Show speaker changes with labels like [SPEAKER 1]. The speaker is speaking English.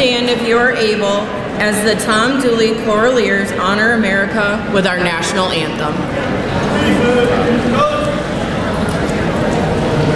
[SPEAKER 1] stand, if you are able, as the Tom Dooley Choraleers honor America with our national anthem.